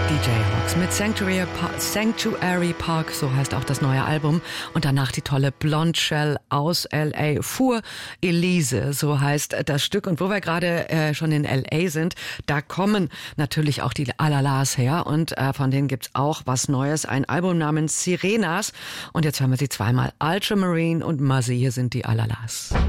DJ Hawks mit Sanctuary Park, so heißt auch das neue Album. Und danach die tolle Blonde Shell aus L.A. Für Elise, so heißt das Stück. Und wo wir gerade schon in L.A. sind, da kommen natürlich auch die Alalas her. Und von denen gibt's auch was Neues, ein Album namens Sirenas. Und jetzt hören wir sie zweimal, Ultramarine und Muzzy. Hier sind die Alalas.